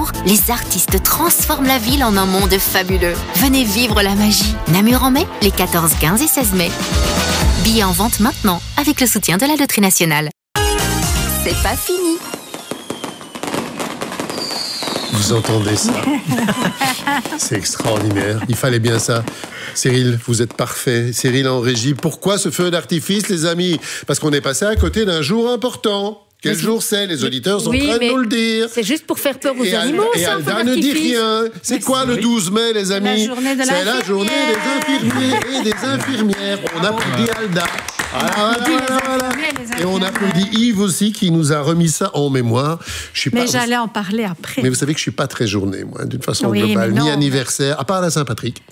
jours, les artistes transforment la ville en un monde fabuleux. Venez vivre la magie. Namur en mai, les 14, 15 et 16 mai. Billets en vente maintenant, avec le soutien de la Loterie Nationale. C'est pas fini. Vous entendez ça? C'est extraordinaire. Il fallait bien ça. Cyril, vous êtes parfait. Cyril en régie. Pourquoi ce feu d'artifice, les amis? Parce qu'on est passé à côté d'un jour important. Quel jour c'est? Les auditeurs sont en train de nous le dire. C'est juste pour faire peur aux animaux, et ça, Alda ne dit rien. C'est quoi le 12 mai, les amis? C'est la journée des infirmiers et des infirmières. On applaudit Alda. Voilà. Et on applaudit Yves aussi qui nous a remis ça en mémoire. J'allais en parler après. Mais vous savez que je suis pas très journée, moi, d'une façon globale, ni anniversaire, à part la Saint-Patrick.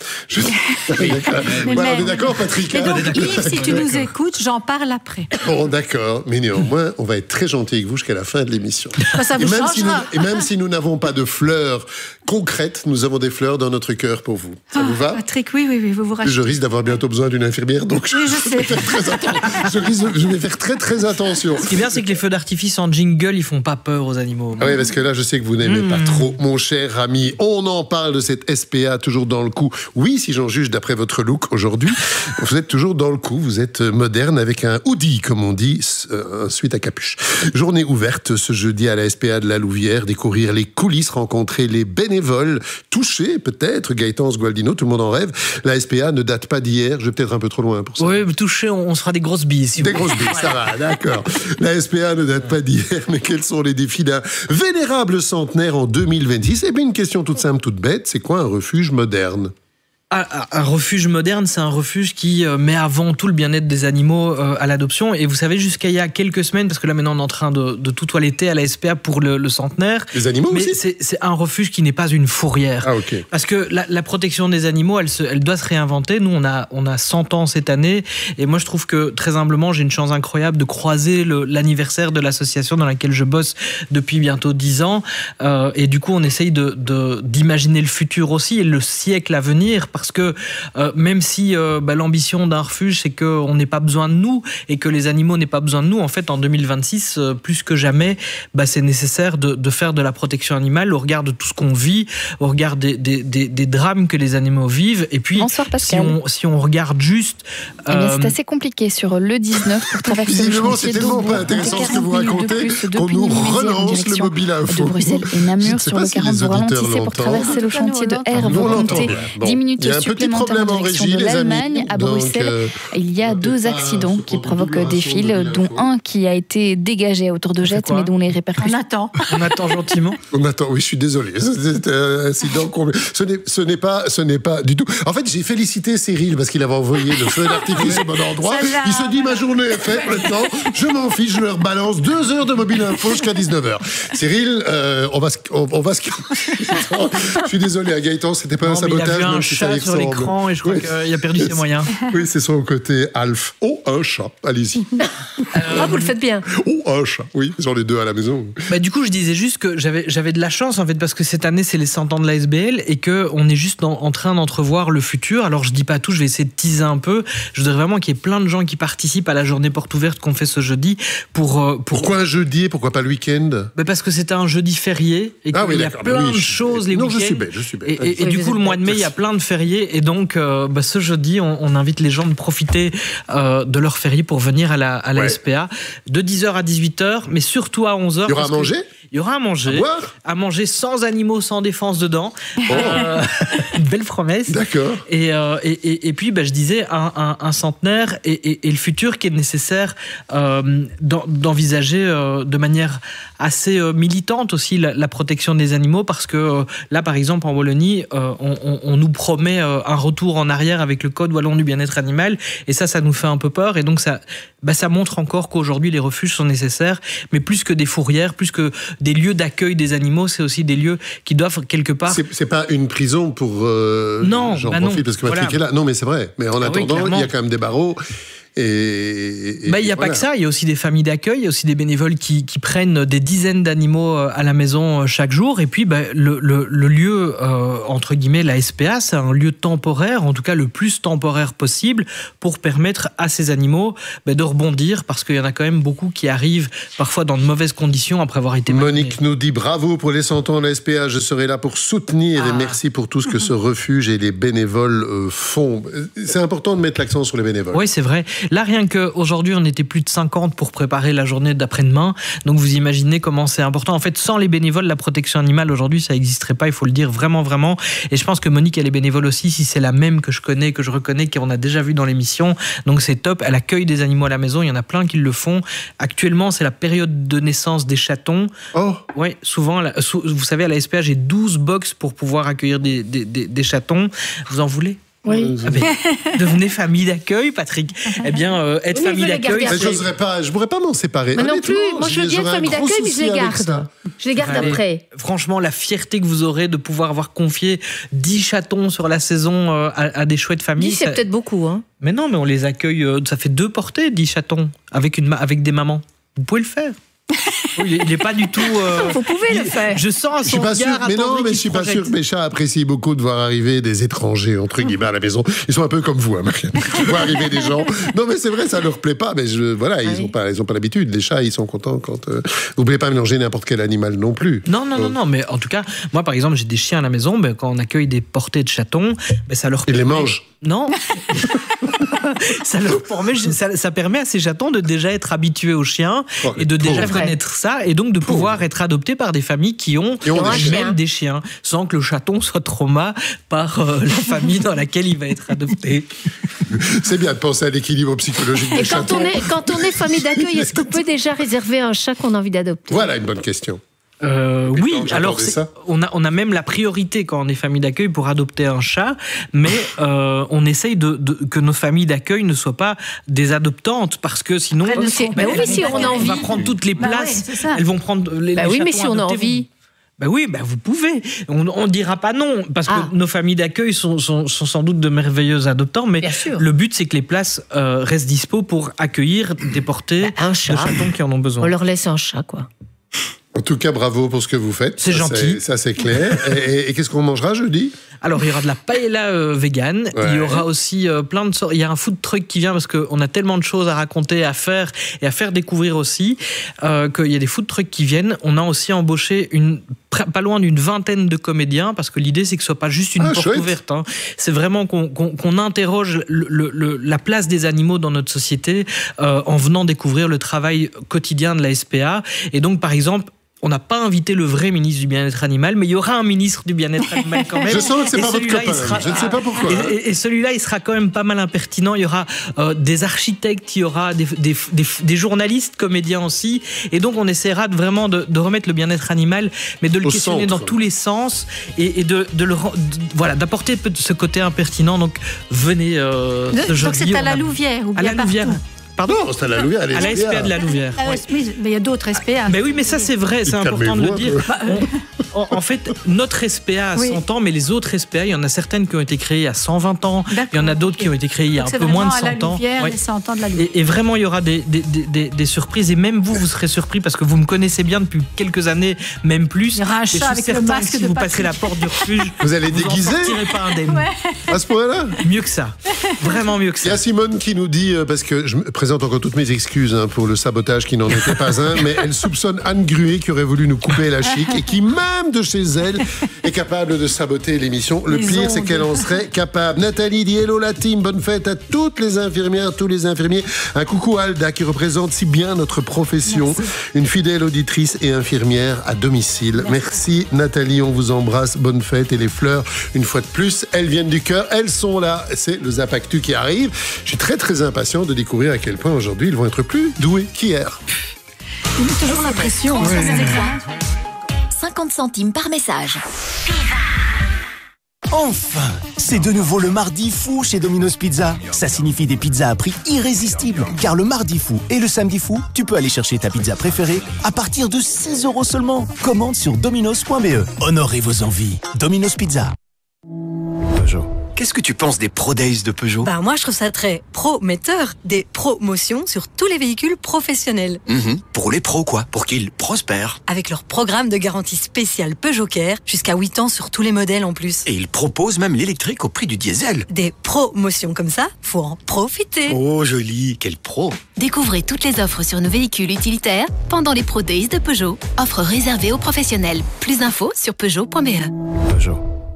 Voilà, on est d'accord, Patrick? Et donc, Yves, si tu nous écoutes, j'en parle après. Bon, d'accord, mais néanmoins, on va être très gentil avec vous jusqu'à la fin de l'émission. Ça vous changera. Et même si nous n'avons pas de fleurs concrètes, nous avons des fleurs dans notre cœur pour vous. Ça vous va? Patrick, oui, vous rachetez. Je risque d'avoir bientôt besoin d'une infirmière, donc je vais faire très attention. Je vais faire très attention. Ce qui est bien, c'est que les feux d'artifice en jingle, ils font pas peur aux animaux. Ah oui, parce que là, je sais que vous n'aimez pas trop, mon cher ami. On en parle de cette SPA, toujours dans le coup. Oui, si j'en juge d'après votre look aujourd'hui, vous êtes toujours dans le coup. Vous êtes moderne avec un hoodie, comme on dit, ensuite à capuche. Journée ouverte ce jeudi à la SPA de la Louvière, découvrir les coulisses, rencontrer les bénévoles, toucher peut-être Gaëtan Sgualdino, tout le monde en rêve. La SPA ne date pas d'hier, je vais peut-être un peu trop loin pour ça. Oui, toucher, on se fera des grosses bises. Des grosses bises, ça va, d'accord. La SPA ne date pas d'hier, mais quels sont les défis d'un vénérable centenaire en 2026? Eh bien, une question toute simple, toute bête, c'est quoi un refuge moderne? Un refuge moderne, c'est un refuge qui met avant tout le bien-être des animaux à l'adoption. Et vous savez, jusqu'à il y a quelques semaines, parce que là maintenant on est en train de tout toiletter à la SPA pour le centenaire. Les animaux mais aussi? c'est un refuge qui n'est pas une fourrière. Ah, ok. Parce que la protection des animaux, elle doit se réinventer. Nous, on a 100 ans cette année. Et moi, je trouve que, très humblement, j'ai une chance incroyable de croiser l'anniversaire de l'association dans laquelle je bosse depuis bientôt 10 ans. Et du coup, on essaye d'imaginer le futur aussi et le siècle à venir. Parce que même si l'ambition d'un refuge, c'est qu'on n'ait pas besoin de nous et que les animaux n'aient pas besoin de nous, en fait, en 2026, plus que jamais, c'est nécessaire de faire de la protection animale au regard de tout ce qu'on vit, au regard des drames que les animaux vivent. Et puis, bonsoir, Pascal. Si on regarde juste... c'est assez compliqué sur le 19 pour traverser le chantier c'est tellement pas intéressant ce que vous racontez qu'on nous relance le mobile info. De Bruxelles et Namur sur le 40, vous ralentissez pour traverser le chantier de R, vous comptez 10 minutes supplémentaires en direction de l'Allemagne. À Bruxelles, il y a 2 accidents qui provoquent des files, dont un qui a été dégagé à hauteur de Jette, mais dont les répercussions... On attend gentiment. On attend, oui, je suis désolé. C'est un incident ce n'est pas du tout. En fait, j'ai félicité Cyril parce qu'il avait envoyé le feu d'artifice au bon endroit. Il se dit, ma journée est faite maintenant, je m'en fiche, je leur balance 2 heures de mobile info jusqu'à 19h. Cyril, on va je suis désolé, à Gaëtan, c'était pas un sabotage. Il a vu un chat sur l'écran et je crois qu'il a perdu ses moyens. Oui, c'est son côté Alf. Oh, un chat, allez-y. Vous le faites bien. Oh, un chat, oui, j'en ai 2 à la maison. Du coup, je disais juste que j'avais de la chance, en fait, parce que cette année, c'est les 100 ans de la SBL et qu'on est juste en train d'entrevoir le futur. Alors, je dis pas tout, je vais essayer de teaser un peu. Je voudrais vraiment qu'il y ait plein de gens qui participent à la journée porte ouverte qu'on fait ce jeudi. Pourquoi un jeudi et pourquoi pas le week-end? Parce que c'était un jeudi férié et qu'il y a plein de choses les week-ends. Je suis bête. Et du coup, le mois de mai, il y a plein de fériés. Et donc, ce jeudi, on invite les gens de profiter de leur férié pour venir à la SPA de 10h à 18h, mais surtout à 11h. Il y aura à manger? Il y aura à manger sans animaux, sans défense dedans. Une belle promesse. D'accord. Et puis, je disais, un centenaire et le futur qui est nécessaire d'envisager de manière assez militante aussi la protection des animaux, parce que là, par exemple, en Wallonie, on nous promet un retour en arrière avec le Code wallon du bien-être animal, et ça nous fait un peu peur, et donc ça montre encore qu'aujourd'hui, les refuges sont nécessaires, mais plus que des fourrières, plus que des lieux d'accueil des animaux, c'est aussi des lieux qui doivent quelque part... C'est pas une prison pour... non, j'en profite parce que Patrick est là. Non, mais c'est vrai. Mais en attendant, il y a quand même des barreaux. Il n'y a pas que ça, il y a aussi des familles d'accueil, il y a aussi des bénévoles qui prennent des dizaines d'animaux à la maison chaque jour. Et puis le lieu, entre guillemets, la SPA, c'est un lieu temporaire, en tout cas le plus temporaire possible, pour permettre à ces animaux de rebondir, parce qu'il y en a quand même beaucoup qui arrivent parfois dans de mauvaises conditions après avoir été malmenés. Monique nous dit bravo pour les 100 ans de la SPA, je serai là pour soutenir et merci pour tout ce que ce refuge et les bénévoles font. C'est important de mettre l'accent sur les bénévoles. Oui, c'est vrai. Là, rien qu'aujourd'hui, on était plus de 50 pour préparer la journée d'après-demain. Donc, vous imaginez comment c'est important. En fait, sans les bénévoles, la protection animale, aujourd'hui, ça n'existerait pas. Il faut le dire vraiment, vraiment. Et je pense que Monique, elle est bénévole aussi, si c'est la même que je connais, que je reconnais, qu'on a déjà vu dans l'émission. Donc, c'est top. Elle accueille des animaux à la maison. Il y en a plein qui le font. Actuellement, c'est la période de naissance des chatons. Oh. Oui, souvent, vous savez, à la SPA, j'ai 12 box pour pouvoir accueillir des chatons. Vous en voulez ? Oui. Devenez famille d'accueil, Patrick. Eh bien, être famille d'accueil. Je ne pourrais pas m'en séparer. Mais non plus. Moi, je veux bien être famille d'accueil, mais je les garde. Je les garde après. Franchement, la fierté que vous aurez de pouvoir avoir confié 10 chatons sur la saison à des chouettes familles. 10, c'est peut-être beaucoup. Hein. Mais non, mais on les accueille. Ça fait 2 portées, 10 chatons, avec des mamans. Vous pouvez le faire. Il n'est pas du tout. Vous pouvez le faire. Je sens son regard. Je suis pas sûr que mes chats apprécient beaucoup de voir arriver des étrangers entre guillemets à la maison. Ils sont un peu comme vous, hein, Marianne. De voir arriver des gens. Non, mais c'est vrai, ça leur plaît pas. Mais ils ont pas l'habitude. Les chats, ils sont contents quand. Vous pouvez pas mélanger n'importe quel animal non plus. Non. Mais en tout cas, moi, par exemple, j'ai des chiens à la maison. Quand on accueille des portées de chatons, ça leur. Ils les mangent. Non. ça permet à ces chatons de déjà être habitués aux chiens et de déjà connaître ça et donc de pouvoir être adoptés par des familles qui ont même des chiens sans que le chaton soit trauma par la famille dans laquelle il va être adopté. C'est bien de penser à l'équilibre psychologique des chatons. Quand on est famille d'accueil, est-ce qu'on peut déjà réserver un chat qu'on a envie d'adopter ? Voilà une bonne question. Oui, alors on a même la priorité quand on est famille d'accueil pour adopter un chat, mais on essaye que nos familles d'accueil ne soient pas des adoptantes parce que sinon si on a envie, on va prendre toutes les places, elles vont prendre les chatons mais si on a envie. Vous pouvez. On dira pas non, parce que nos familles d'accueil sont sans doute de merveilleux adoptants, mais le but, c'est que les places restent dispo pour accueillir des portées de chatons qui en ont besoin. On leur laisse un chat, quoi. En tout cas, bravo pour ce que vous faites. C'est gentil. Ça, c'est clair. Et qu'est-ce qu'on mangera jeudi ? Alors, il y aura de la paella vegan. Ouais. Il y aura aussi plein de sortes. Il y a un food truck qui vient parce qu'on a tellement de choses à raconter, à faire et à faire découvrir aussi qu'il y a des food trucks qui viennent. On a aussi embauché pas loin d'une vingtaine de comédiens parce que l'idée, c'est que ce soit pas juste une porte ouverte. Hein. C'est vraiment qu'on interroge la place des animaux dans notre société en venant découvrir le travail quotidien de la SPA. Et donc, par exemple, on n'a pas invité le vrai ministre du bien-être animal, mais il y aura un ministre du bien-être animal quand même. Je sens que c'est pas votre copain. Je ne sais pas pourquoi. Et celui-là, il sera quand même pas mal impertinent. Il y aura des architectes, il y aura des journalistes, comédiens aussi. Et donc, on essaiera vraiment de remettre le bien-être animal, mais de le questionner dans tous les sens et d'apporter ce côté impertinent. Donc, venez ce jeudi. Donc, c'est à la Louvière ou bien à la Louvière. Pardon, c'est à la Louvière. À la SPA de la Louvière. Mais il y a d'autres SPA. Mais oui, mais ça c'est vrai, c'est important de le dire. En fait, notre SPA a 100 ans, mais les autres SPA, il y en a certaines qui ont été créées il y a 120 ans, il y en a d'autres qui ont été créées il y a un peu moins de 100 ans. Les 100 ans de la Louvière. Et vraiment, il y aura des surprises, et même vous serez surpris, parce que vous me connaissez bien depuis quelques années, même plus. Il y aura un chat avec le masque si vous passez la porte du refuge, vous allez déguiser. Vous n'en sortirez pas indemne. À ce point-là. Mieux que ça. Vraiment mieux que ça. Il y a Simone qui nous dit, parce que je me présente encore toutes mes excuses pour le sabotage qui n'en était pas un, mais elle soupçonne Anne Gruet qui aurait voulu nous couper la chic et qui, même de chez elle, est capable de saboter l'émission. Le pire, c'est qu'elle en serait capable. Nathalie dit hello la team, bonne fête à toutes les infirmières, tous les infirmiers. Un coucou à Alda qui représente si bien notre profession. Merci. Une fidèle auditrice et infirmière à domicile. Merci Nathalie, on vous embrasse. Bonne fête et les fleurs, une fois de plus, elles viennent du cœur. Elles sont là. C'est le Zap Actu qui arrive. Je suis très très impatient de découvrir à quel point aujourd'hui ils vont être plus doués qu'hier. J'ai toujours l'impression. 50 centimes par message. Enfin, c'est de nouveau le mardi fou chez Domino's Pizza. Ça signifie des pizzas à prix irrésistible. Car le mardi fou et le samedi fou, tu peux aller chercher ta pizza préférée à partir de 6 € seulement. Commande sur dominos.be. Honorez vos envies. Domino's Pizza. Peugeot. qu'est-ce que tu penses des Pro Days de Peugeot ? Moi, je trouve ça très prometteur. Des promotions sur tous les véhicules professionnels. Pour les pros, quoi. Pour qu'ils prospèrent. Avec leur programme de garantie spéciale Peugeot Care, jusqu'à 8 ans sur tous les modèles en plus. Et ils proposent même l'électrique au prix du diesel. Des promotions comme ça, faut en profiter. Oh, joli. Quel pro. Découvrez toutes les offres sur nos véhicules utilitaires pendant les Pro Days de Peugeot. Offres réservées aux professionnels. Plus d'infos sur Peugeot.be. Peugeot.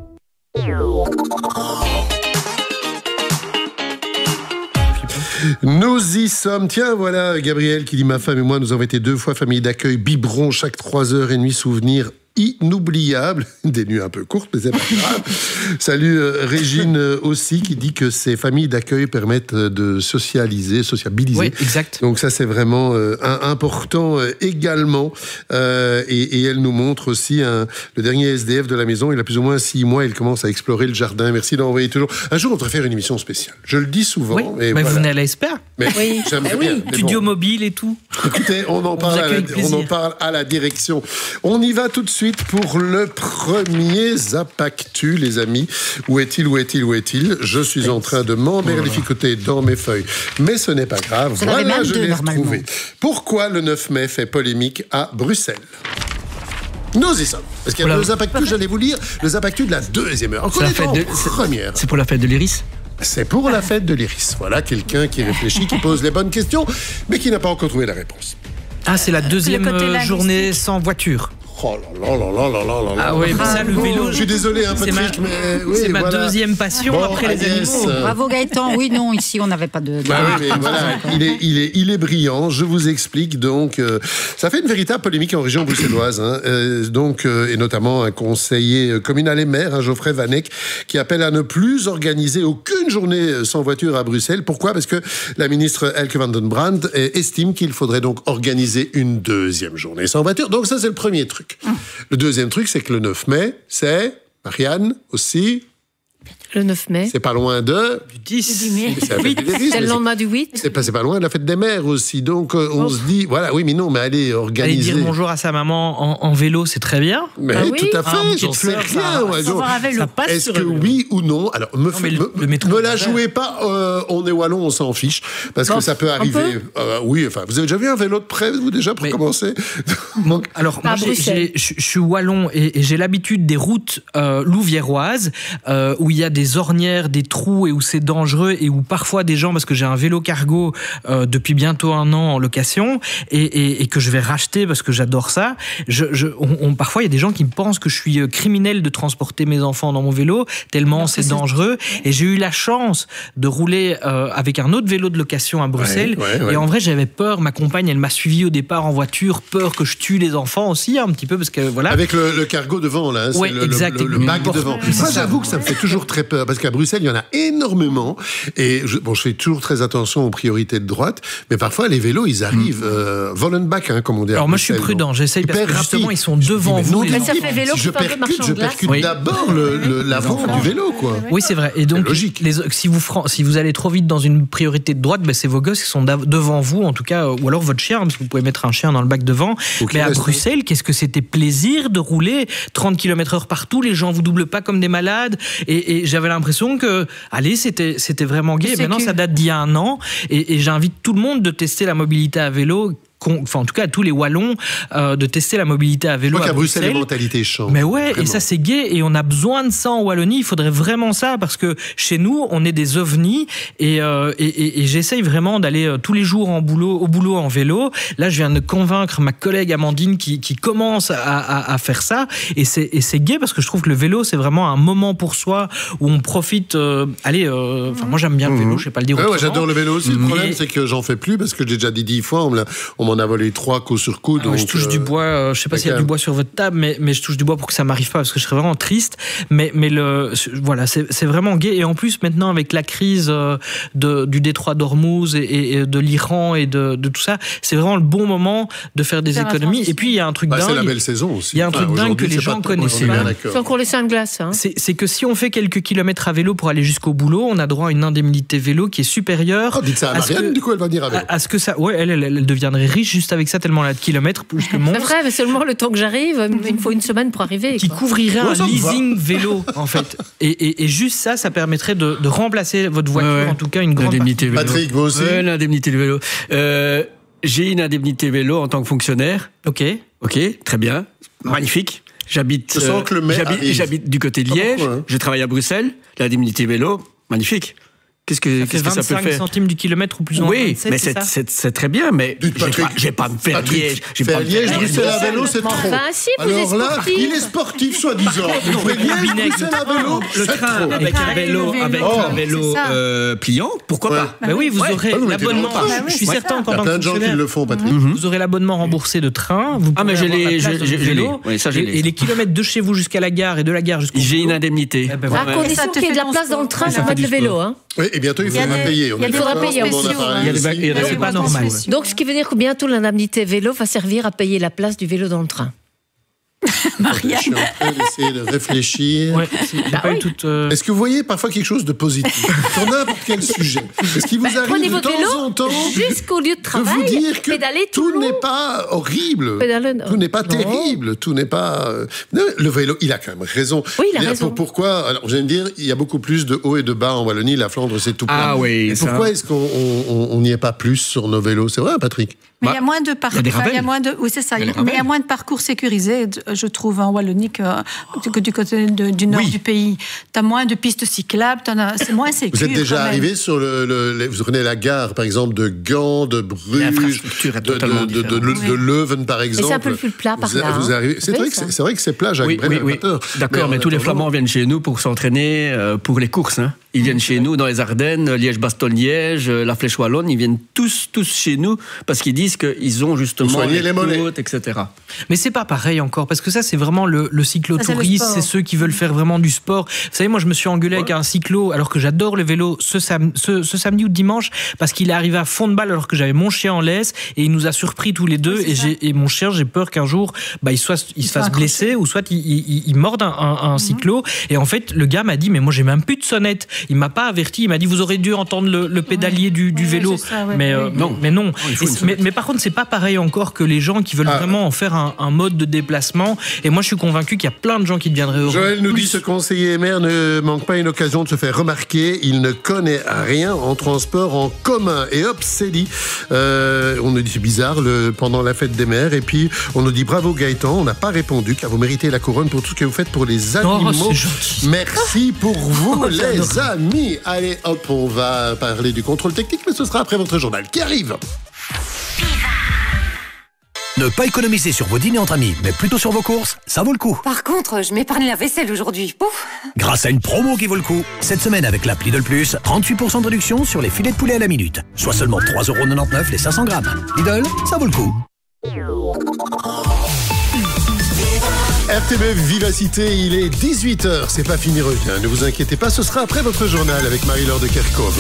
Nous y sommes. Tiens, voilà Gabriel qui dit: ma femme et moi, nous avons été 2 fois famille d'accueil biberon chaque 3h30. Souvenir inoubliable. Des nuits un peu courtes, mais c'est pas grave. Salut Régine aussi, qui dit que ces familles d'accueil permettent de sociabiliser. Oui, exact. Donc ça, c'est vraiment important également. Et elle nous montre aussi le dernier SDF de la maison. Il a plus ou moins 6 mois. Il commence à explorer le jardin. Merci d'envoyer toujours. Un jour, on devrait faire une émission spéciale. Je le dis souvent. Oui, mais voilà. Vous venez à l'ESPER. Mais oui. J'aimerais bien. Studio mobile et tout. Écoutez, on en parle à la direction. On y va tout de suite pour le premier Zapactu, les amis. Où est-il ? Je suis en train de m'emberlificoter dans mes feuilles. Mais ce n'est pas grave. Voilà, je l'ai retrouvé. Pourquoi le 9 mai fait polémique à Bruxelles ? Nous y sommes. Parce qu'il y a le Zapactu, j'allais vous lire, le Zapactu de la 2e heure. Encore première. C'est pour la fête de l'Iris ? C'est pour la fête de l'Iris. Voilà quelqu'un qui réfléchit, qui pose les bonnes questions, mais qui n'a pas encore trouvé la réponse. Ah, c'est la 2e journée sans voiture. Oh là là. Ah oui, mais ça, le vélo. Je suis désolé, un peu trick, mais oui, c'est ma 2e passion après les animaux. Bravo Gaëtan. Oui, non, ici on n'avait pas de. Oui, mais voilà, il est brillant. Je vous explique donc. Ça fait une véritable polémique en région bruxelloise, et notamment un conseiller communal et maire, Geoffrey Van Eyck, qui appelle à ne plus organiser aucune journée sans voiture à Bruxelles. Pourquoi ? Parce que la ministre Elke van den Brand estime qu'il faudrait donc organiser une 2e journée sans voiture. Donc ça, c'est le premier truc. Le 2e truc, c'est que le 9 mai, c'est, Marianne aussi... Le 9 mai. C'est pas loin de... Du 10. C'est le lendemain du 8. C'est pas loin de la fête des mères aussi. Donc, on se dit, voilà, oui, mais non, mais allez organiser... Aller dire bonjour à sa maman en vélo, c'est très bien. Mais tout à fait, j'en sais rien. Ça passe. Est-ce que oui ou non ? Alors, me la jouez pas, on est wallon, on s'en fiche. Parce que ça peut arriver... oui, enfin, vous avez déjà vu un vélo de près, vous, déjà, pour commencer ? Alors, moi, je suis wallon et j'ai l'habitude des routes louviéroises où il y a des ornières, des trous et où c'est dangereux et où parfois des gens, parce que j'ai un vélo cargo depuis bientôt 1 an en location et que je vais racheter parce que j'adore ça, parfois il y a des gens qui me pensent que je suis criminel de transporter mes enfants dans mon vélo tellement c'est dangereux. Et j'ai eu la chance de rouler avec un autre vélo de location à Bruxelles et en vrai j'avais peur, ma compagne elle m'a suivi au départ en voiture, peur que je tue les enfants aussi un petit peu parce que voilà. Avec le cargo devant là, c'est le bac devant. Moi j'avoue que ça me fait toujours très peur parce qu'à Bruxelles il y en a énormément et je fais toujours très attention aux priorités de droite, mais parfois les vélos ils arrivent Vollenbach comme on dit. Alors moi je suis prudent, j'essaye parce que justement ils sont devant vous. Je percute d'abord l'avant du vélo quoi. Oui c'est vrai et donc si vous allez trop vite dans une priorité de droite, c'est vos gosses qui sont devant vous en tout cas ou alors votre chien parce que vous pouvez mettre un chien dans le bac devant. Mais à Bruxelles qu'est-ce que c'était plaisir de rouler 30 km/h partout, les gens vous doublent pas comme des malades et j'avais l'impression que c'était vraiment gai. Maintenant ça date d'il y a 1 an et j'invite tout le monde de tester la mobilité à vélo. Enfin, en tout cas, à tous les Wallons, de tester la mobilité à vélo. Je crois qu'à Bruxelles, les mentalités changent. Mais ouais, vraiment. Et ça, c'est gai. Et on a besoin de ça en Wallonie. Il faudrait vraiment ça parce que chez nous, on est des ovnis. Et j'essaye vraiment d'aller tous les jours au boulot en vélo. Là, je viens de convaincre ma collègue Amandine qui commence à faire ça. Et c'est gai parce que je trouve que le vélo, c'est vraiment un moment pour soi où on profite. Moi, j'aime bien le vélo. Je sais pas le dire autrement. Ouais, j'adore le vélo aussi. Le problème, c'est que j'en fais plus parce que j'ai déjà dit 10 fois. On m'en a volé 3 coup sur coup. Donc, je touche du bois. Je sais pas s'il y a du bois sur votre table, mais je touche du bois pour que ça m'arrive pas parce que je serais vraiment triste. Mais c'est vraiment gai. Et en plus, maintenant, avec la crise du détroit d'Ormuz et de l'Iran et de tout ça, c'est vraiment le bon moment de faire des économies. Et puis, il y a un truc dingue. C'est la belle saison aussi. Il y a un truc dingue que les gens connaissent pas. C'est encore les seins de glace. C'est que si on fait quelques kilomètres à vélo pour aller jusqu'au boulot, on a droit à une indemnité vélo qui est supérieure. Dites ça à Marianne, du coup, elle va dire à vélo. À ce que ça. Ouais, elle deviendrait riche riche juste avec ça, tellement elle a de kilomètres, plus que Mons. C'est vrai, mais seulement le temps que j'arrive, il me faut une semaine pour arriver. Qui couvrirait un leasing vélo, en fait. Et juste ça permettrait de remplacer votre voiture, en tout cas une grande indemnité vélo. Patrick, vous aussi l'indemnité de vélo. J'ai une indemnité vélo en tant que fonctionnaire. Ok, très bien. Magnifique. J'habite du côté de Liège. Je travaille à Bruxelles. L'indemnité vélo, magnifique. Qu'est-ce que ça peut faire? 25 centimes du kilomètre ou plus ou moins. Oui, mais c'est très bien, mais je vais pas me faire Liège. Faire Liège, Bruxelles à vélo, c'est trop. Enfin, si, alors là, il est sportif, soi-disant. Liège, Bruxelles à vélo, le train avec un vélo pliant, pourquoi pas? Mais oui, vous aurez l'abonnement. Je suis certain qu'en tant que plein de gens qui le font, Patrick. Vous aurez l'abonnement remboursé de train. Mais j'ai les. Oui, ça j'ai les. Et les kilomètres de chez vous jusqu'à la gare et de la gare jusqu'au. J'ai une indemnité. À condition qu'il y ait de la place dans le train pour mettre le vélo. Oui, et bientôt il faudra payer. Il faudra payer aussi. C'est pas normal. Donc, ce qui veut dire que bientôt l'indemnité vélo va servir à payer la place du vélo dans le train. Marianne. Je suis en train d'essayer de réfléchir. Est-ce que vous voyez parfois quelque chose de positif sur n'importe quel sujet? Est-ce qu'il vous arrive de temps en temps jusqu'au lieu de travail, de vous dire que tout n'est pas horrible, tout n'est pas terrible, tout n'est pas... Le vélo, il a quand même raison. Oui, il a raison. Pourquoi? Alors, je viens de dire, il y a beaucoup plus de hauts et de bas en Wallonie. La Flandre, c'est tout plat. Ah oui, et pourquoi est-ce qu'on n'y est pas plus sur nos vélos? C'est vrai, Patrick? Mais il y a moins de parcours. Oui, c'est ça. Mais il y a moins de parcours sécurisés, je trouve, en Wallonie que du côté du nord du pays. Tu as moins de pistes cyclables, c'est moins sécure. Vous êtes déjà arrivé sur vous prenez la gare, par exemple, de Gand, de Bruges, de Leuven, par exemple. Mais c'est un peu plus plat par là. C'est vrai que c'est plat, Jacques Brel. Oui. D'accord, mais tous les Flamands viennent chez nous pour s'entraîner pour les courses. Ils viennent chez nous dans les Ardennes, Liège-Bastogne-Liège, la Flèche Wallonne. Ils viennent tous chez nous parce qu'ils disent qu'ils ont justement les côtes, etc. Mais c'est pas pareil encore, parce que ça, c'est vraiment le cyclotourisme, c'est ceux qui veulent faire vraiment du sport. Vous savez, moi, je me suis engueulé avec un cyclo, alors que j'adore le vélo, ce samedi ou dimanche, parce qu'il est arrivé à fond de balle alors que j'avais mon chien en laisse, et il nous a surpris tous les deux, et mon chien, j'ai peur qu'un jour, il se fasse blesser, ou soit il morde un cyclo, et en fait, le gars m'a dit, mais moi, j'ai même plus de sonnette. Il m'a pas averti, il m'a dit, vous aurez dû entendre le pédalier du vélo. Mais non. Mais par contre, c'est pas pareil encore que les gens qui veulent vraiment en faire un mode de déplacement. Et moi, je suis convaincu qu'il y a plein de gens qui deviendraient heureux. Joël nous dit, ce conseiller maire ne manque pas une occasion de se faire remarquer. Il ne connaît rien en transport en commun. Et hop, c'est dit. On nous dit, c'est bizarre, pendant la fête des mères. Et puis, on nous dit, bravo Gaëtan, on n'a pas répondu, car vous méritez la couronne pour tout ce que vous faites pour les animaux. Merci pour vous, les amis. Allez, hop, on va parler du contrôle technique, mais ce sera après votre journal qui arrive. Ne pas économiser sur vos dîners entre amis, mais plutôt sur vos courses, ça vaut le coup. Par contre, je m'épargne la vaisselle aujourd'hui. Pouf. Grâce à une promo qui vaut le coup. Cette semaine, avec l'app Lidl Plus, 38% de réduction sur les filets de poulet à la minute. Soit seulement 3,99€ les 500 grammes. Lidl, ça vaut le coup. RTBF Vivacité, il est 18h. C'est pas fini, revient. Ne vous inquiétez pas, ce sera après votre journal avec Marie-Laure de Kerkhove.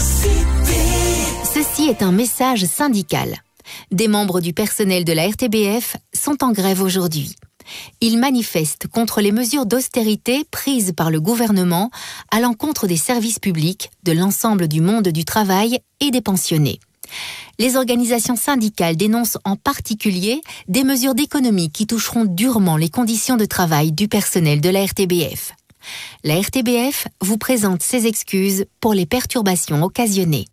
Ceci est un message syndical. Des membres du personnel de la RTBF sont en grève aujourd'hui. Ils manifestent contre les mesures d'austérité prises par le gouvernement à l'encontre des services publics, de l'ensemble du monde du travail et des pensionnés. Les organisations syndicales dénoncent en particulier des mesures d'économie qui toucheront durement les conditions de travail du personnel de la RTBF. La RTBF vous présente ses excuses pour les perturbations occasionnées.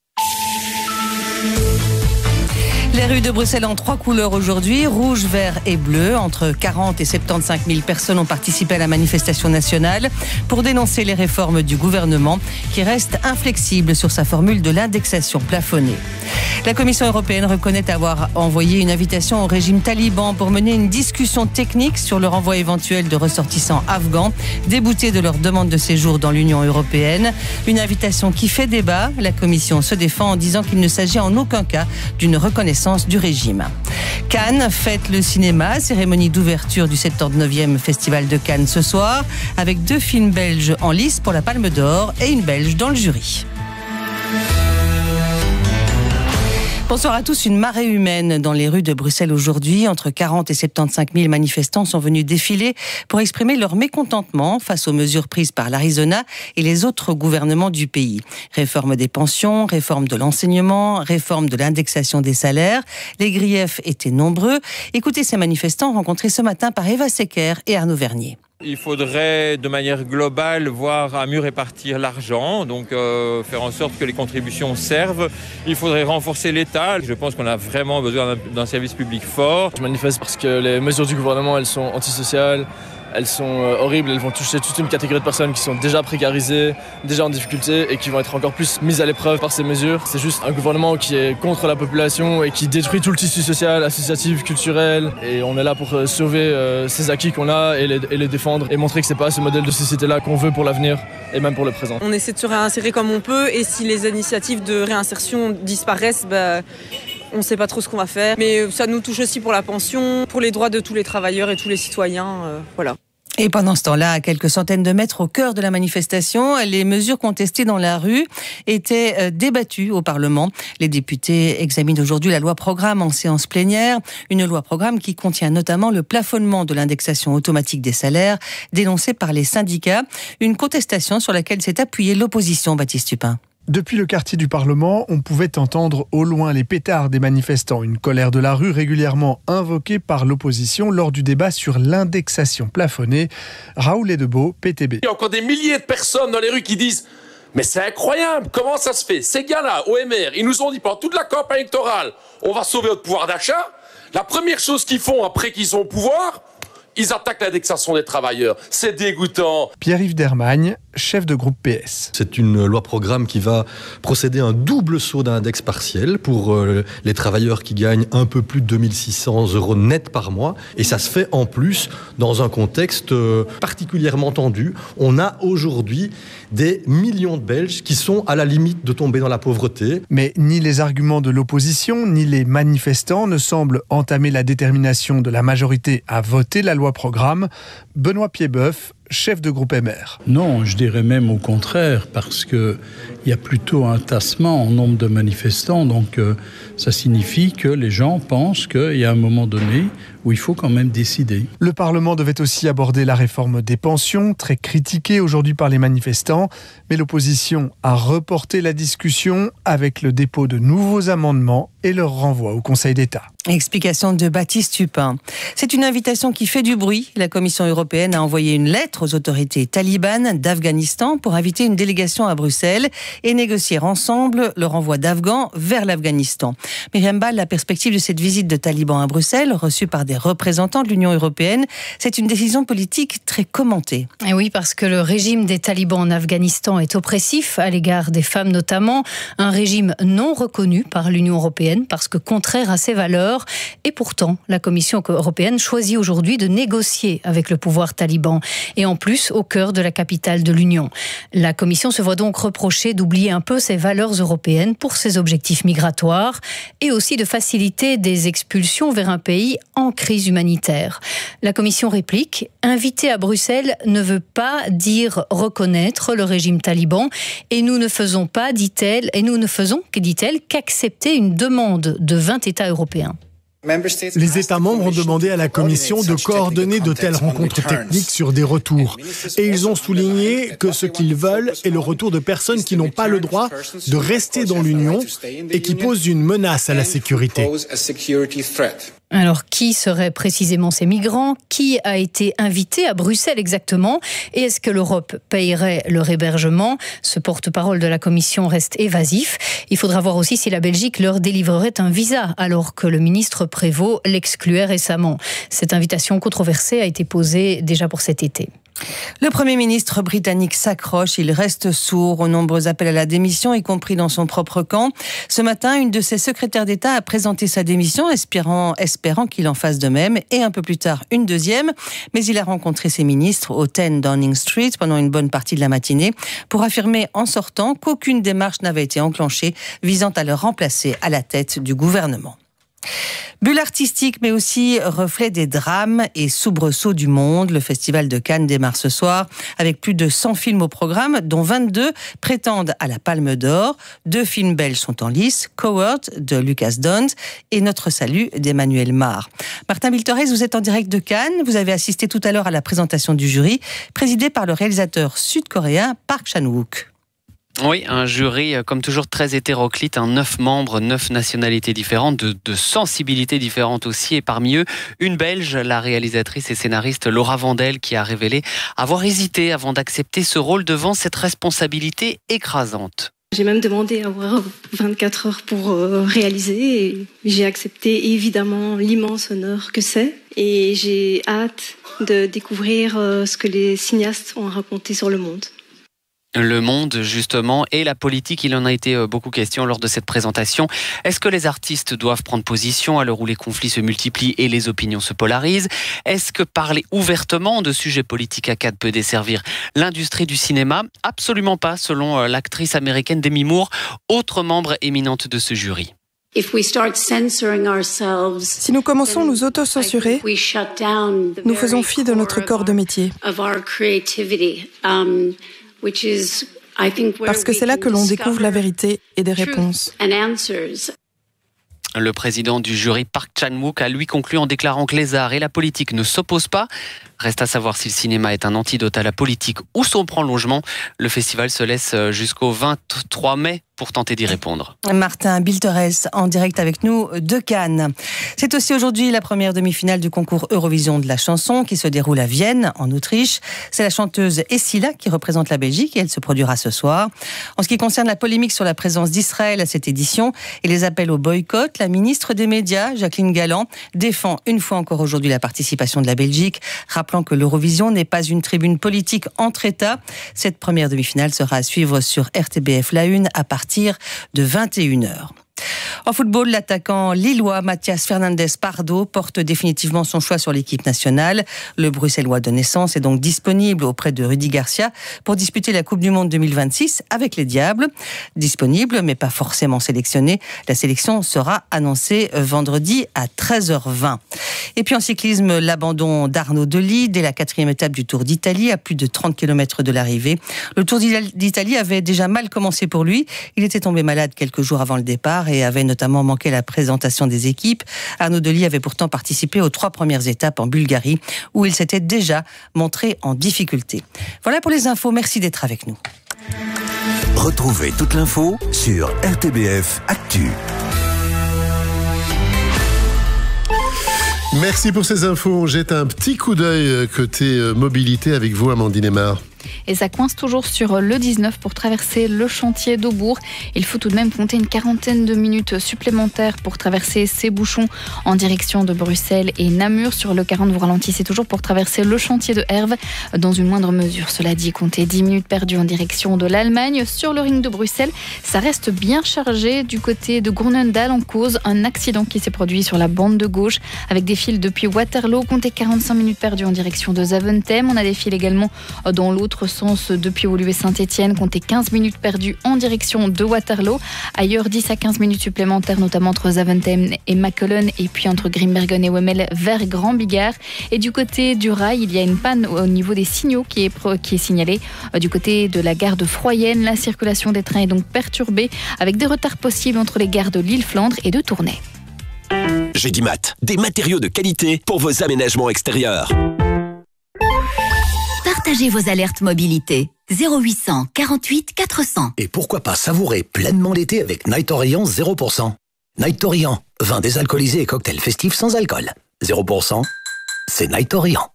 Les rues de Bruxelles en 3 couleurs aujourd'hui, rouge, vert et bleu. Entre 40 et 75 000 personnes ont participé à la manifestation nationale pour dénoncer les réformes du gouvernement qui reste inflexible sur sa formule de l'indexation plafonnée. La Commission européenne reconnaît avoir envoyé une invitation au régime taliban pour mener une discussion technique sur le renvoi éventuel de ressortissants afghans déboutés de leur demande de séjour dans l'Union européenne. Une invitation qui fait débat. La Commission se défend en disant qu'il ne s'agit en aucun cas d'une reconnaissance du régime. Cannes fête le cinéma, cérémonie d'ouverture du 79e Festival de Cannes ce soir, avec 2 films belges en lice pour la Palme d'Or et une belge dans le jury. Bonsoir à tous. Une marée humaine dans les rues de Bruxelles aujourd'hui. Entre 40 et 75 000 manifestants sont venus défiler pour exprimer leur mécontentement face aux mesures prises par l'Arizona et les autres gouvernements du pays. Réforme des pensions, réforme de l'enseignement, réforme de l'indexation des salaires. Les griefs étaient nombreux. Écoutez ces manifestants rencontrés ce matin par Eva Secker et Arnaud Vernier. Il faudrait de manière globale voir à mieux répartir l'argent, donc faire en sorte que les contributions servent. Il faudrait renforcer l'État. Je pense qu'on a vraiment besoin d'un service public fort. Je manifeste parce que les mesures du gouvernement, elles sont antisociales. Elles sont horribles, elles vont toucher toute une catégorie de personnes qui sont déjà précarisées, déjà en difficulté et qui vont être encore plus mises à l'épreuve par ces mesures. C'est juste un gouvernement qui est contre la population et qui détruit tout le tissu social, associatif, culturel. Et on est là pour sauver ces acquis qu'on a et les défendre et montrer que c'est pas ce modèle de société-là qu'on veut pour l'avenir et même pour le présent. On essaie de se réinsérer comme on peut et si les initiatives de réinsertion disparaissent, on ne sait pas trop ce qu'on va faire, mais ça nous touche aussi pour la pension, pour les droits de tous les travailleurs et tous les citoyens, voilà. Et pendant ce temps-là, à quelques centaines de mètres au cœur de la manifestation, les mesures contestées dans la rue étaient débattues au Parlement. Les députés examinent aujourd'hui la loi programme en séance plénière, une loi programme qui contient notamment le plafonnement de l'indexation automatique des salaires, dénoncé par les syndicats, une contestation sur laquelle s'est appuyée l'opposition, Baptiste Tupin. Depuis le quartier du Parlement, on pouvait entendre au loin les pétards des manifestants, une colère de la rue régulièrement invoquée par l'opposition lors du débat sur l'indexation plafonnée. Raoul Edebeau, PTB. Il y a encore des milliers de personnes dans les rues qui disent « Mais c'est incroyable, comment ça se fait ? Ces gars-là, OMR, ils nous ont dit pendant toute la campagne électorale, on va sauver notre pouvoir d'achat. La première chose qu'ils font après qu'ils sont au pouvoir, ils attaquent l'indexation des travailleurs. C'est dégoûtant. » Pierre-Yves Dermagne, chef de groupe PS. C'est une loi programme qui va procéder à un double saut d'index partiel pour les travailleurs qui gagnent un peu plus de 2600 € net par mois. Et ça se fait en plus dans un contexte particulièrement tendu. On a aujourd'hui des millions de Belges qui sont à la limite de tomber dans la pauvreté. Mais ni les arguments de l'opposition, ni les manifestants ne semblent entamer la détermination de la majorité à voter la loi programme. Benoît Piedboeuf, chef de groupe MR. Non, je dirais même au contraire, parce qu'il y a plutôt un tassement en nombre de manifestants, donc ça signifie que les gens pensent qu'il y a un moment donné où il faut quand même décider. Le Parlement devait aussi aborder la réforme des pensions, très critiquée aujourd'hui par les manifestants, mais l'opposition a reporté la discussion avec le dépôt de nouveaux amendements et leur renvoi au Conseil d'État. Explication de Baptiste Tupin. C'est une invitation qui fait du bruit. La Commission européenne a envoyé une lettre aux autorités talibanes d'Afghanistan pour inviter une délégation à Bruxelles et négocier ensemble le renvoi d'Afghans vers l'Afghanistan. Myriam Ball, la perspective de cette visite de talibans à Bruxelles, reçue par des représentants de l'Union européenne, c'est une décision politique très commentée. Et oui, parce que le régime des talibans en Afghanistan est oppressif à l'égard des femmes notamment, un régime non reconnu par l'Union européenne parce que contraire à ses valeurs. Et pourtant, la Commission européenne choisit aujourd'hui de négocier avec le pouvoir taliban. Et en plus, au cœur de la capitale de l'Union. La Commission se voit donc reprocher d'oublier un peu ses valeurs européennes pour ses objectifs migratoires et aussi de faciliter des expulsions vers un pays en crise humanitaire. La Commission réplique, inviter à Bruxelles ne veut pas dire reconnaître le régime taliban et nous ne faisons pas, dit-elle, qu'accepter une demande de 20 États européens. Les États membres ont demandé à la Commission de coordonner de telles rencontres techniques sur des retours. Et ils ont souligné que ce qu'ils veulent est le retour de personnes qui n'ont pas le droit de rester dans l'Union et qui posent une menace à la sécurité. Alors, qui seraient précisément ces migrants ? Qui a été invité à Bruxelles exactement ? Et est-ce que l'Europe payerait leur hébergement ? Ce porte-parole de la Commission reste évasif. Il faudra voir aussi si la Belgique leur délivrerait un visa, alors que le ministre Prévost l'excluait récemment. Cette invitation controversée a été posée déjà pour cet été. Le Premier ministre britannique s'accroche, il reste sourd aux nombreux appels à la démission, y compris dans son propre camp. Ce matin, une de ses secrétaires d'État a présenté sa démission, espérant qu'il en fasse de même, et un peu plus tard, une deuxième. Mais il a rencontré ses ministres au 10 Downing Street pendant une bonne partie de la matinée pour affirmer en sortant qu'aucune démarche n'avait été enclenchée visant à le remplacer à la tête du gouvernement. Bulle artistique, mais aussi reflet des drames et soubresauts du monde. Le Festival de Cannes démarre ce soir avec plus de 100 films au programme, dont 22 prétendent à la Palme d'Or. 2 films belges sont en lice, Coward de Lucas Dont et Notre Salut d'Emmanuel Mar. Martin Bilterès, vous êtes en direct de Cannes. Vous avez assisté tout à l'heure à la présentation du jury, présidé par le réalisateur sud-coréen Park Chan-wook. Oui, un jury, comme toujours, très hétéroclite, 9 membres, 9 nationalités différentes, de sensibilités différentes aussi, et parmi eux, une Belge, la réalisatrice et scénariste Laura Vandel, qui a révélé avoir hésité avant d'accepter ce rôle devant cette responsabilité écrasante. J'ai même demandé à avoir 24 heures pour réaliser, et j'ai accepté évidemment l'immense honneur que c'est, et j'ai hâte de découvrir ce que les cinéastes ont raconté sur le monde. Le monde, justement, et la politique, il en a été beaucoup question lors de cette présentation. Est-ce que les artistes doivent prendre position à l'heure où les conflits se multiplient et les opinions se polarisent? Est-ce que parler ouvertement de sujets politiques à quatre peut desservir l'industrie du cinéma? Absolument pas, selon l'actrice américaine Demi Moore, autre membre éminente de ce jury. Si nous commençons à nous auto-censurer, nous faisons fi de notre corps de métier. Parce que c'est là que l'on découvre la vérité et des réponses. Le président du jury, Park Chan-wook, a lui conclu en déclarant que les arts et la politique ne s'opposent pas. Reste à savoir si le cinéma est un antidote à la politique ou son prolongement. Le festival se laisse jusqu'au 23 mai pour tenter d'y répondre. Martin Bilterès en direct avec nous de Cannes. C'est aussi aujourd'hui la première demi-finale du concours Eurovision de la chanson qui se déroule à Vienne, en Autriche. C'est la chanteuse Essila qui représente la Belgique et elle se produira ce soir. En ce qui concerne la polémique sur la présence d'Israël à cette édition et les appels au boycott, la ministre des Médias, Jacqueline Galland, défend une fois encore aujourd'hui la participation de la Belgique, rappelant que l'Eurovision n'est pas une tribune politique entre États. Cette première demi-finale sera à suivre sur RTBF La Une à partir de 21h. En football, l'attaquant lillois Mathias Fernandes Pardo porte définitivement son choix sur l'équipe nationale. Le Bruxellois de naissance est donc disponible auprès de Rudy Garcia pour disputer la Coupe du Monde 2026 avec les Diables. Disponible, mais pas forcément sélectionné. La sélection sera annoncée vendredi à 13h20. Et puis en cyclisme, l'abandon d'Arnaud Delis dès la 4e étape du Tour d'Italie, à plus de 30 km de l'arrivée. Le Tour d'Italie avait déjà mal commencé pour lui. Il était tombé malade quelques jours avant le départ et avait notamment manqué la présentation des équipes. Arnaud Delis avait pourtant participé aux 3 premières étapes en Bulgarie, où il s'était déjà montré en difficulté. Voilà pour les infos, merci d'être avec nous. Retrouvez toute l'info sur RTBF Actu. Merci pour ces infos. On jette un petit coup d'œil côté mobilité avec vous, Amandine Aymar. Et ça coince toujours sur le 19 pour traverser le chantier d'Aubourg. Il faut tout de même compter une quarantaine de minutes supplémentaires pour traverser ces bouchons en direction de Bruxelles et Namur. Sur le 40, vous ralentissez toujours pour traverser le chantier de Herve dans une moindre mesure. Cela dit, comptez 10 minutes perdues en direction de l'Allemagne. Sur le ring de Bruxelles, ça reste bien chargé du côté de Groenendael, en cause un accident qui s'est produit sur la bande de gauche avec des files depuis Waterloo. Comptez 45 minutes perdues en direction de Zaventem. On a des files également dans l'autre sens depuis Woluwe et Saint-Etienne, comptez 15 minutes perdues en direction de Waterloo. Ailleurs, 10 à 15 minutes supplémentaires, notamment entre Zaventem et Mechelen, et puis entre Grimbergen et Wemmel vers Grand Bigard. Et du côté du rail, il y a une panne au niveau des signaux qui est signalée. Du côté de la gare de Froyenne, la circulation des trains est donc perturbée, avec des retards possibles entre les gares de Lille-Flandre et de Tournai. Gédimat, des matériaux de qualité pour vos aménagements extérieurs. Partagez vos alertes mobilité. 0800 48 400. Et pourquoi pas savourer pleinement l'été avec Night Orient 0%. Night Orient, vin désalcoolisé et cocktail festif sans alcool. 0%, c'est Night Orient.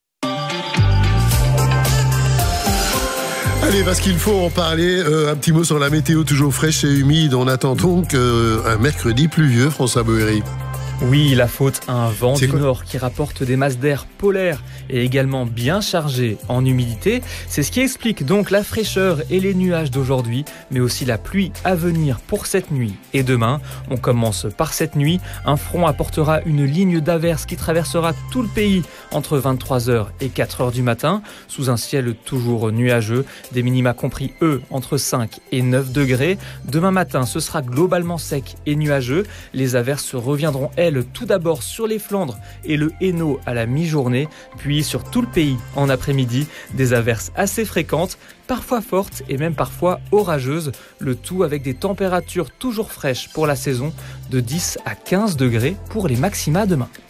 Allez, parce qu'il faut en parler, un petit mot sur la météo toujours fraîche et humide. On attend donc un mercredi pluvieux, François Boéry. Oui, la faute à un vent du nord qui rapporte des masses d'air polaires et également bien chargées en humidité. C'est ce qui explique donc la fraîcheur et les nuages d'aujourd'hui, mais aussi la pluie à venir pour cette nuit et demain. On commence par cette nuit. Un front apportera une ligne d'averses qui traversera tout le pays entre 23h et 4h du matin, sous un ciel toujours nuageux. Des minima compris, eux, entre 5 et 9 degrés. Demain matin, ce sera globalement sec et nuageux. Les averses reviendront, elles, tout d'abord sur les Flandres et le Hainaut à la mi-journée, puis sur tout le pays en après-midi. Des averses assez fréquentes, parfois fortes et même parfois orageuses, le tout avec des températures toujours fraîches pour la saison, de 10 à 15 degrés pour les maxima demain.